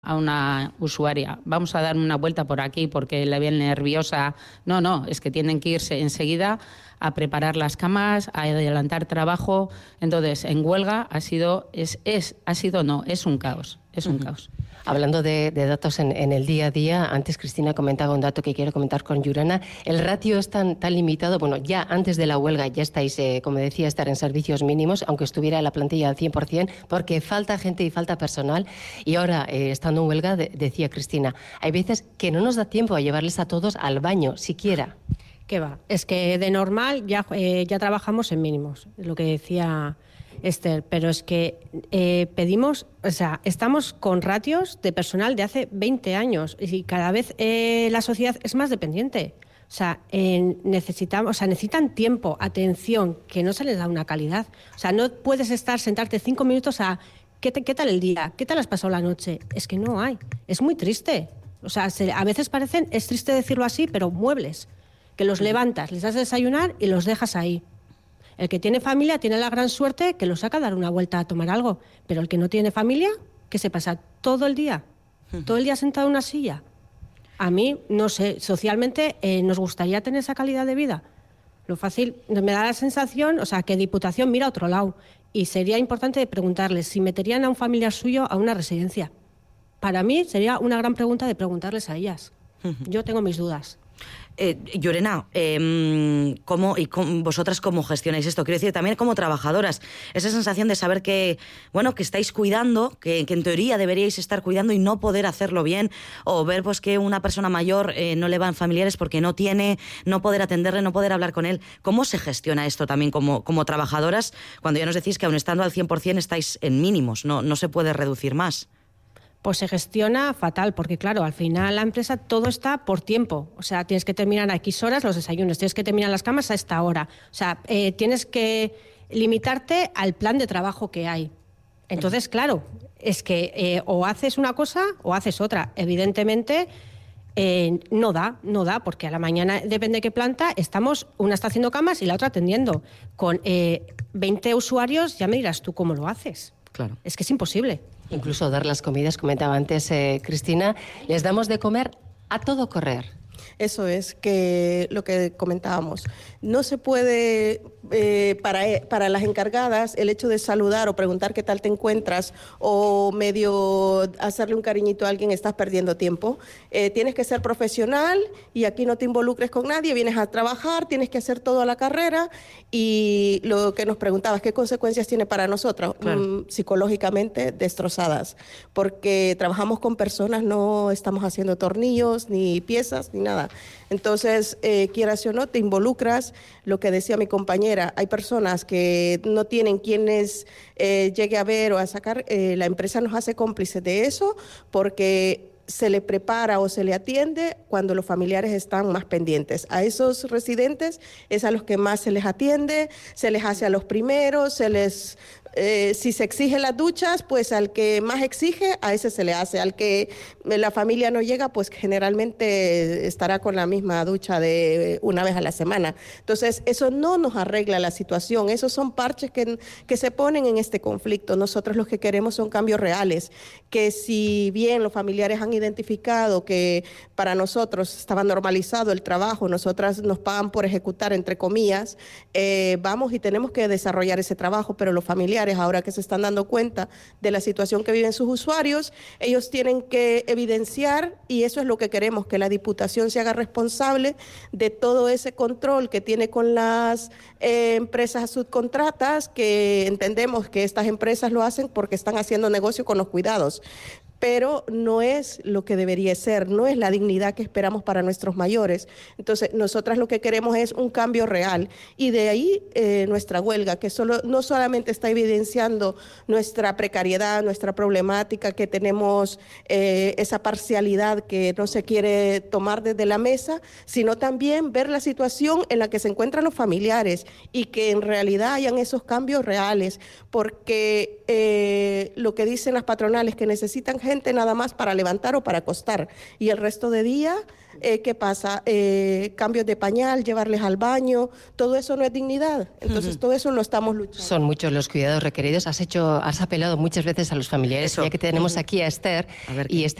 a una usuaria, vamos a dar una vuelta por aquí porque la ven nerviosa. No, es que tienen que irse enseguida a preparar las camas, a adelantar trabajo. Entonces, en huelga es un caos, es un caos. Hablando de datos en el día a día, antes Cristina comentaba un dato que quiero comentar con Yurena. El ratio es tan limitado, bueno, ya antes de la huelga ya estáis, como decía, estar en servicios mínimos, aunque estuviera la plantilla al 100%, porque falta gente y falta personal. Y ahora, estando en huelga, decía Cristina, hay veces que no nos da tiempo a llevarles a todos al baño, siquiera. ¿Qué va? Es que de normal ya trabajamos en mínimos, lo que decía Esther, pero es que pedimos, o sea, estamos con ratios de personal de hace 20 años y cada vez la sociedad es más dependiente. O sea, necesitan tiempo, atención, que no se les da una calidad. O sea, no puedes sentarte 5 minutos a ¿qué tal el día? ¿Qué tal has pasado la noche? Es que no hay. Es muy triste. O sea, a veces es triste decirlo así, pero muebles, que los levantas, les das de desayunar y los dejas ahí. El que tiene familia tiene la gran suerte que los saca a dar una vuelta a tomar algo, pero el que no tiene familia, ¿qué se pasa? Todo el día sentado en una silla. A mí, no sé, socialmente nos gustaría tener esa calidad de vida. Lo fácil, me da la sensación, o sea, que Diputación mira a otro lado y sería importante preguntarles si meterían a un familiar suyo a una residencia. Para mí sería una gran pregunta de preguntarles a ellas. Yo tengo mis dudas. Yurena, vosotras cómo gestionáis esto? Quiero decir, también como trabajadoras, esa sensación de saber que estáis cuidando, que en teoría deberíais estar cuidando y no poder hacerlo bien, o ver pues que una persona mayor no le van familiares porque no poder atenderle, no poder hablar con él. ¿Cómo se gestiona esto también como trabajadoras cuando ya nos decís que aun estando al 100% estáis en mínimos, no se puede reducir más? Pues se gestiona fatal, porque claro, al final la empresa todo está por tiempo. O sea, tienes que terminar a X horas los desayunos, tienes que terminar las camas a esta hora. O sea, tienes que limitarte al plan de trabajo que hay. Entonces, claro, es que o haces una cosa o haces otra. Evidentemente, no da, porque a la mañana, depende de qué planta, una está haciendo camas y la otra atendiendo. Con 20 usuarios, ya me dirás tú cómo lo haces. Claro. Es que es imposible. Incluso dar las comidas, comentaba antes Cristina, les damos de comer a todo correr. Eso es que lo que comentábamos. No se puede, para las encargadas, el hecho de saludar o preguntar qué tal te encuentras o medio hacerle un cariñito a alguien, estás perdiendo tiempo. Tienes que ser profesional y aquí no te involucres con nadie, vienes a trabajar, tienes que hacer todo a la carrera. Y lo que nos preguntabas, ¿qué consecuencias tiene para nosotros? Claro. Psicológicamente destrozadas, porque trabajamos con personas, no estamos haciendo tornillos, ni piezas, ni nada. Entonces, quieras o no, te involucras. Lo que decía mi compañera, hay personas que no tienen quienes llegue a ver o a sacar. La empresa nos hace cómplices de eso porque se le prepara o se le atiende cuando los familiares están más pendientes. A esos residentes es a los que más se les atiende, se les hace a los primeros, si se exigen las duchas, pues al que más exige, a ese se le hace. Al que la familia no llega, pues generalmente estará con la misma ducha de una vez a la semana. Entonces, eso no nos arregla la situación. Esos son parches que se ponen en este conflicto. Nosotros lo que queremos son cambios reales, que si bien los familiares han identificado que para nosotros estaba normalizado el trabajo, nosotras nos pagan por ejecutar, entre comillas, vamos y tenemos que desarrollar ese trabajo, pero los familiares, ahora que se están dando cuenta de la situación que viven sus usuarios, ellos tienen que evidenciar, y eso es lo que queremos, que la Diputación se haga responsable de todo ese control que tiene con las empresas subcontratas, que entendemos que estas empresas lo hacen porque están haciendo negocio con los cuidados. Pero no es lo que debería ser, no es la dignidad que esperamos para nuestros mayores. Entonces, nosotras lo que queremos es un cambio real, y de ahí nuestra huelga, que no solamente está evidenciando nuestra precariedad, nuestra problemática, que tenemos esa parcialidad que no se quiere tomar desde la mesa, sino también ver la situación en la que se encuentran los familiares y que en realidad hayan esos cambios reales, porque lo que dicen las patronales, que necesitan gente gente nada más para levantar o para acostar. Y el resto de día, ¿qué pasa? Cambios de pañal, llevarles al baño, todo eso no es dignidad. Entonces, todo eso lo estamos luchando. Son muchos los cuidados requeridos. Has apelado muchas veces a los familiares, Eso. ya que tenemos aquí a Esther. A ver Y qué.